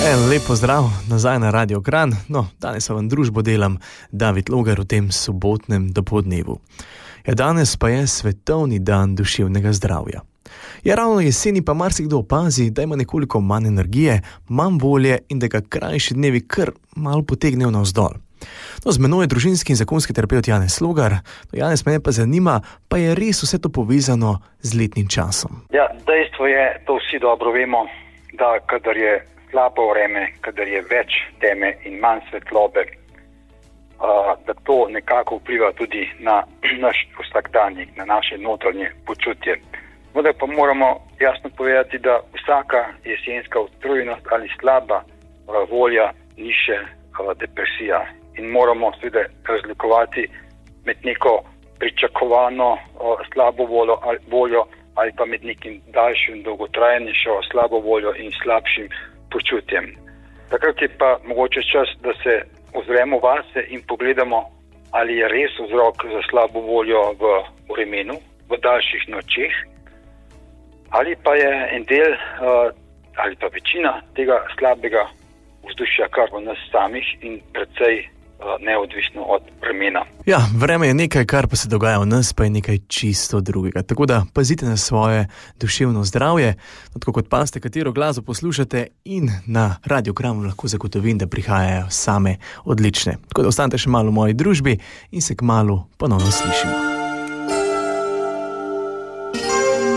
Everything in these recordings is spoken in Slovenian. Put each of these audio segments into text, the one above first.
Lep pozdrav nazaj na Radio Kranj. No, danes vam družbo delam David Logar v tem sobotnem dopoldnevu. Ja, danes pa je svetovni dan duševnega zdravja. Ja, ravno jeseni pa marsikdo opazi, da ima nekoliko manj energije, manj volje in da ga krajši dnevi kar malo potegnejo navzdol. No, z menoj je družinski in zakonski terapevt Janez Logar. No, Janez, me pa zanima, pa je res vse to povezano z letnim časom? Ja, dejstvo je, to vsi dobro vemo, da kadar je slabo vreme, kadar je več teme in manj svetlobe, da to nekako vpliva tudi na naš vsakdanjik, na naše notranje počutje. Vendar pa moramo jasno povedati, da vsaka jesenska utrujenost ali slaba volja ni še depresija. In moramo seveda razlikovati med neko pričakovano slabo voljo ali pa med nekim daljšim, dolgotrajnejšo slabo voljo in slabšim počutjem. Takrat je pa mogoče čas, da se ozremo vase in pogledamo, ali je res vzrok za slabo voljo v vremenu, v daljših nočeh, ali pa je en del ali pa večina tega slabega vzdušja kar v nas samih in precej neodvisno od vremena. Ja, vreme je nekaj, kar pa se dogaja v nas, pa je nekaj čisto drugega. Tako da pazite na svoje duševno zdravje, tako kot pazite, katero glasbo poslušate, in na Radio Kranj lahko zagotovim, da prihajajo same odlične. Tako da ostanite še malo v moji družbi in se kmalu ponovno slišimo.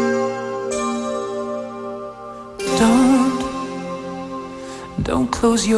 Don't close your